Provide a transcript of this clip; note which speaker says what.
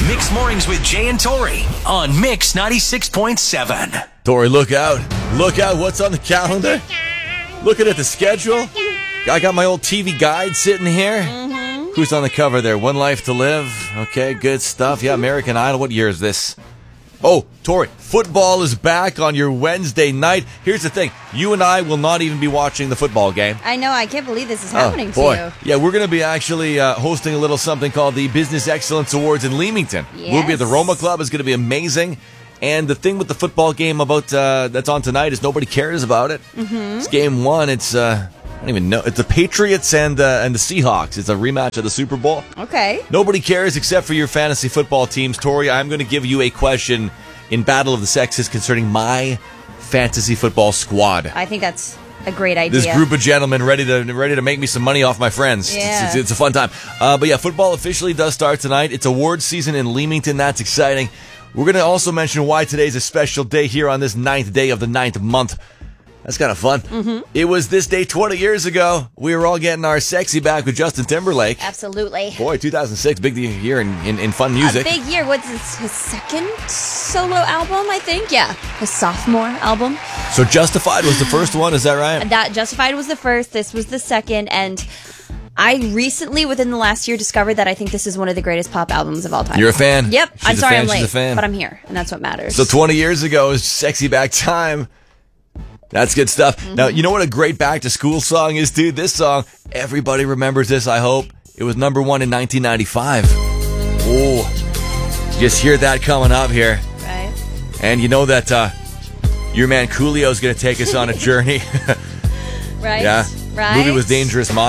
Speaker 1: Mix Mornings with Jay and Tori on Mix 96.7.
Speaker 2: Tori, look out. Look out. What's on the calendar? Looking at the schedule. I got my old TV guide sitting here. Who's on the cover there? One Life to Live. Okay, good stuff. Yeah, American Idol. What year is this? Oh, Tori, football is back on your Wednesday night. Here's the thing. You and I will not even be watching the football game.
Speaker 3: I know. I can't believe this is happening to you.
Speaker 2: Yeah, we're going to be actually hosting a little something called the Business Excellence Awards in Leamington.
Speaker 3: Yes.
Speaker 2: We'll be at the Roma Club. It's going to be amazing. And the thing with the football game about that's on tonight is nobody cares about it. It's game one. It's I don't even know. It's the Patriots and the Seahawks. It's a rematch of the Super Bowl.
Speaker 3: Okay.
Speaker 2: Nobody cares except for your fantasy football teams. Tori, I'm going to give you a question in Battle of the Sexes concerning my fantasy football squad.
Speaker 3: I think that's a great idea.
Speaker 2: This group of gentlemen ready to make me some money off my friends.
Speaker 3: Yeah.
Speaker 2: It's a fun time. But yeah, football officially does start tonight. It's awards season in Leamington. That's exciting. We're going to also mention why today's a special day here on this 9th day of the 9th month. That's kind of fun. It was this day 20 years ago. We were all getting our sexy back with Justin Timberlake.
Speaker 3: Absolutely.
Speaker 2: Boy, 2006, big year in fun music.
Speaker 3: A big year. What's this, his second solo album, I think? Yeah, his sophomore album.
Speaker 2: So Justified was the first one, is that right?
Speaker 3: That Justified was the first. This was the second. And I recently, within the last year, discovered that I think this is one of the greatest pop albums of all time.
Speaker 2: You're a fan?
Speaker 3: Yep.
Speaker 2: She's
Speaker 3: I'm sorry
Speaker 2: a fan.
Speaker 3: I'm late,
Speaker 2: She's a fan.
Speaker 3: but I'm here, and that's what matters.
Speaker 2: So 20 years ago is sexy back time. That's good stuff. Now, you know what a great back-to-school song is, dude? This song, everybody remembers this, I hope. It was number one in 1995. Oh, just hear that coming up here.
Speaker 3: Right.
Speaker 2: And you know that your man Coolio's going to take us on a journey.
Speaker 3: Right.
Speaker 2: Yeah.
Speaker 3: Right.
Speaker 2: Movie was Dangerous Minds.